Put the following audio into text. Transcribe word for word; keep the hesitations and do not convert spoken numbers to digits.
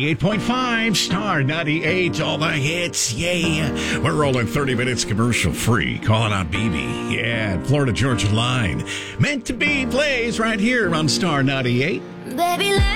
ninety-eight point five, Star ninety-eight, all the hits, yay. We're rolling thirty minutes commercial free, calling out B B, yeah, Florida Georgia Line. Meant to Be plays right here on Star ninety-eight. Baby, let